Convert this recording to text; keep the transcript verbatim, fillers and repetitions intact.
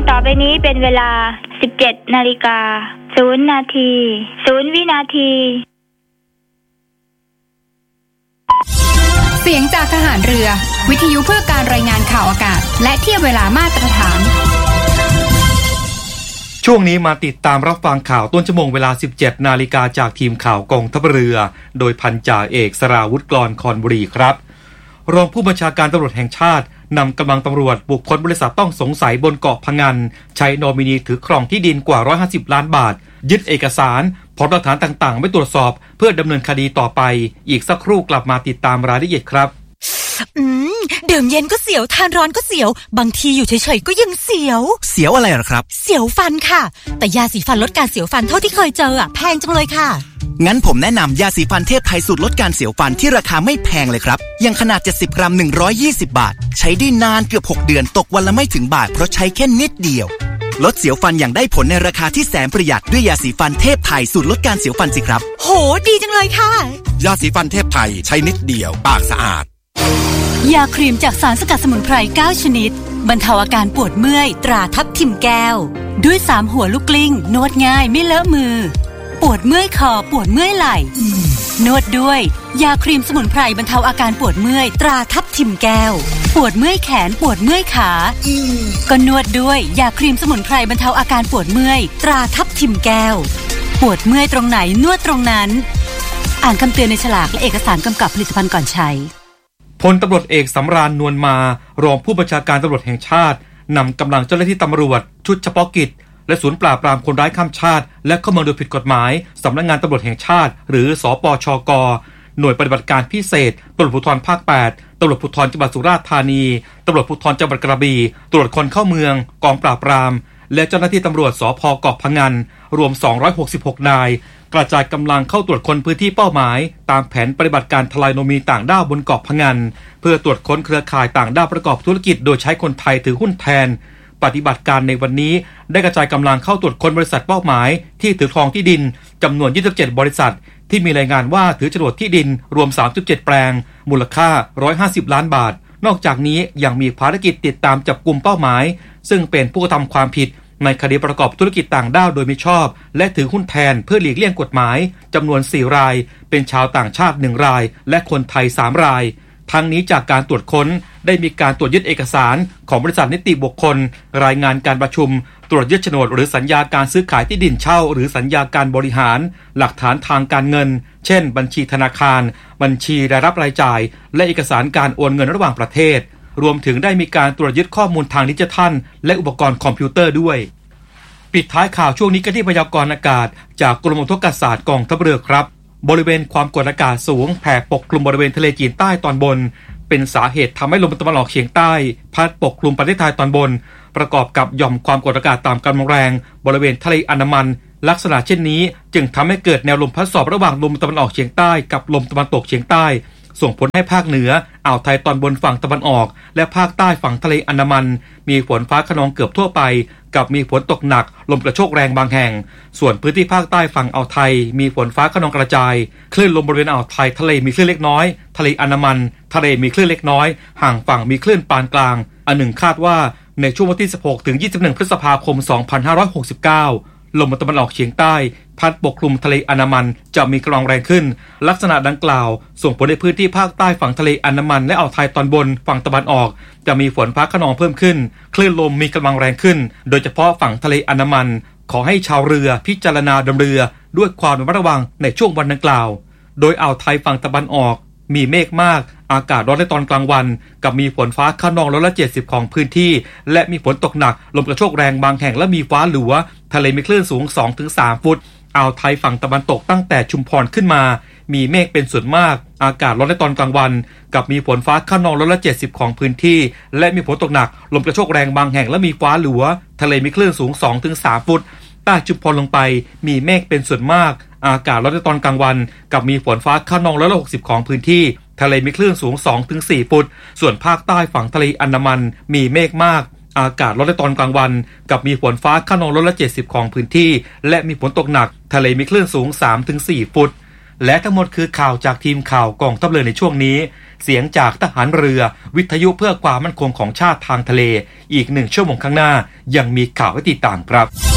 ต่อไปนี้เป็นเวลา สิบเจ็ดนาฬิกาศูนย์ นาที ศูนย์ วินาทีเสียงจากทหารเรือวิทยุเพื่อการรายงานข่าวอากาศและเทียบเวลามาตรฐานช่วงนี้มาติดตามรับฟังข่าวต้นชั่วโมงเวลา สิบเจ็ดนาฬิกาจากทีมข่าวกองทัพเรือโดยพันจ่าเอกสราวุธกลอนคอนบุรีครับรองผู้บัญชาการตำรวจแห่งชาตินำกำลังตำรวจบุคคลบริษัทต้องสงสัยบนเกาะพะงันใช้นอมินีถือครองที่ดินกว่าหนึ่งร้อยห้าสิบล้านบาทยึดเอกสารพร้อมหลักฐานต่างๆไว้ตรวจสอบเพื่อดำเนินคดีต่อไปอีกสักครู่กลับมาติดตามรายละเอียดครับอืมดื่มเย็นก็เสียวทานร้อนก็เสียวบางทีอยู่เฉยๆก็ยังเสียวเสียวอะไรหรอครับเสียวฟันค่ะแต่ยาสีฟันลดการเสียวฟันเท่าที่เคยเจออ่ะแพงจังเลยค่ะงั้นผมแนะนำยาสีฟันเทพไทยสูตรลดการเสียวฟันที่ราคาไม่แพงเลยครับอย่างขนาดเจ็ดสิบกรัมหนึ่งร้อยยี่สิบบาทใช้ได้นานเกือบหกเดือนตกวันละไม่ถึงบาทเพราะใช้แค่นิดเดียวลดเสียวฟันอย่างได้ผลในราคาที่แสนประหยัดด้วยยาสีฟันเทพไทยสูตรลดการเสียวฟันสิครับโหดีจังเลยค่ะยาสีฟันเทพไทยใช้นิดเดียวปากสะอาดยาครีมจากสารสกัดสมุนไพรเก้าชนิดบรรเทาอาการปวดเมื่อยตราทับทิมแก้วด้วยสามหัวลูกกลิ้งนวดง่ายไม่เลอะมือปวดเมื่อยคอปวดเมื่อยไหล่นวดด้วยยาครีมสมุนไพรบรรเทาอาการปวดเมื่อยตราทับทิมแก้วปวดเมื่อยแขนปวดเมื่อยขาก็นวดด้วยยาครีมสมุนไพรบรรเทาอาการปวดเมื่อยตราทับทิมแก้วปวดเมื่อยตรงไหนนวดตรงนั้นอ่านคำเตือนในฉลากและเอกสารกำกับผลิตภัณฑ์ก่อนใช้พลตำรวจเอกสำราญนวลมารองผู้บัญชาการตำรวจแห่งชาตินำกำลังเจ้าหน้าที่ตำรวจชุดเฉพาะกิจและศูนย์ปราบปรามคนร้ายข้ามชาติและเข้าเมืองโดยผิดกฎหมายสำนักงานตำรวจแห่งชาติหรือสปชก.หน่วยปฏิบัติการพิเศษตำรวจภูธรภาคแปดตำรวจภูธรจังหวัดสุราษฎร์ธานีตำรวจภูธรจังหวัดกระบี่ตรวจคนเข้าเมืองกองปราบปรามและเจ้าหน้าที่ตำรวจสภ.เกาะพะงันรวมสองร้อยหกสิบหกนายกระจายกำลังเข้าตรวจค้นพื้นที่เป้าหมายตามแผนปฏิบัติการทลายโนมีต่างด้าวบนเกาะพะงันเพื่อตรวจค้นเครือข่ายต่างด้าวประกอบธุรกิจโดยใช้คนไทยถือหุ้นแทนปฏิบัติการในวันนี้ได้กระจายกำลังเข้าตรวจค้นบริษัทเป้าหมายที่ถือครองที่ดินจำนวนยี่สิบเจ็ดบริษัทที่มีรายงานว่าถือโฉนดที่ดินรวมสามสิบเจ็ดแปลงมูลค่าหนึ่งร้อยห้าสิบล้านบาทนอกจากนี้ยังมีภารกิจติดตามจับกุมเป้าหมายซึ่งเป็นผู้กระทำความผิดในคดีประกอบธุรกิจต่างด้าวโดยมิชอบและถือหุ้นแทนเพื่อหลีกเลี่ยงกฎหมายจำนวนสี่รายเป็นชาวต่างชาติหนึ่งรายและคนไทยสามรายทั้งนี้จากการตรวจค้นได้มีการตรวจยึดเอกสารของบริษัทนิติบุคคลรายงานการประชุมตรวจยึดโฉนดหรือสัญญาการซื้อขายที่ดินเช่าหรือสัญญาการบริหารหลักฐานทางการเงินเช่นบัญชีธนาคารบัญชีรายรับรายจ่ายและเอกสารการโอนเงินระหว่างประเทศรวมถึงได้มีการตรวจยึดข้อมูลทางดิจิทัลและอุปกรณ์คอมพิวเตอร์ด้วยปิดท้ายข่าวช่วงนี้กันที่พยากรณ์อากาศจากกรมอุตุนิยมวิทยากองทัพเรือครับบริเวณความกดอากาศสูงแผ่ปกคลุมบริเวณทะเลจีนใต้ตอนบนเป็นสาเหตุทำให้ลมตะวันออกเฉียงใต้พัดปกคลุมประเทศไทยตอนบนประกอบกับหย่อมความกดอากาศต่ำกำลังแรงบริเวณทะเลอันดามันลักษณะเช่นนี้จึงทำให้เกิดแนวลมพัดสอบระหว่างลมตะวันออกเฉียงใต้กับลมตะวันตกเฉียงใต้ส่งผลให้ภาคเหนืออ่าวไทยตอนบนฝั่งตะวันออกและภาคใต้ฝั่งทะเลอันดามันมีฝนฟ้าคะนองเกือบทั่วไปกับมีฝนตกหนักลมกระโชกแรงบางแห่งส่วนพื้นที่ภาคใต้ฝั่งอ่าวไทยมีฝนฟ้าคะนองกระจายคลื่นลมบริเวณอ่าวไทยทะเลมีคลื่นเล็กน้อยทะเลอันดามันทะเลมีคลื่นเล็กน้อยห่างฝั่งมีคลื่นปานกลางอันหนึ่งคาดว่าในช่วงวันที่สิบหกถึงยี่สิบเอ็ดพฤษภาคมสองพันห้าร้อยหกสิบเก้าลมตะวันออกเฉียงใต้พัดปกคลุมทะเลอันดามันจะมีกำลังแรงขึ้นลักษณะดังกล่าวส่งผลในพื้นที่ภาคใต้ฝั่งทะเลอันดามันและอ่าวไทยตอนบนฝั่งตะวันออกจะมีฝนฟ้าคะนองเพิ่มขึ้นคลื่นลมมีกำลังแรงขึ้นโดยเฉพาะฝั่งทะเลอันดามันขอให้ชาวเรือพิจารณาดำเรือด้วยความระมัดระวังในช่วงวันดังกล่าวโดยอ่าวไทยฝั่งตะวันออกมีเมฆมากอากาศร้อนในตอนกลางวันกับมีฝนฟ้าคะนองร้อยละเจ็ดสิบของพื้นที่และมีฝนตกหนักลมกระโชกแรงบางแห่งและมีฟ้าหลัวทะเลมีคลื่นสูง สองถึงสาม ฟุตอ่าวไทยฝั่งตะวันตกตั้งแต่ชุมพรขึ้นมามีเมฆเป็นส่วนมากอากาศร้อนในตอนกลางวันกับมีฝนฟ้าคะนองร้อยละเจ็ดสิบของพื้นที่และมีฝนตกหนักลมกระโชกแรงบางแห่งและมีฟ้าหลัวทะเลมีคลื่นสูง สองถึงสาม ฟุตใต้ชุมพรลงไปมีเมฆเป็นส่วนมากอากาศร้อนในตอนกลางวันกับมีฝนฟ้าคะนองร้อยละหกสิบของพื้นที่ทะเลมีคลื่นสูง สองถึงสี่ ฟุตส่วนภาคใต้ฝั่งทะเลอันดามันมีเมฆมากอากาศร้อนในตอนกลางวันกับมีฝนฟ้าคะนองร้อยละเจ็ดสิบของพื้นที่และมีฝนตกหนักทะเลมีคลื่นสูง สามถึงสี่ ฟุตและทั้งหมดคือข่าวจากทีมข่าวกองทัพเรือในช่วงนี้เสียงจากทหารเรือวิทยุเพื่อความมั่นคงของชาติทางทะเลอีกหนึ่งชั่วโมงข้างหน้ายังมีข่าวให้ติดตามครับ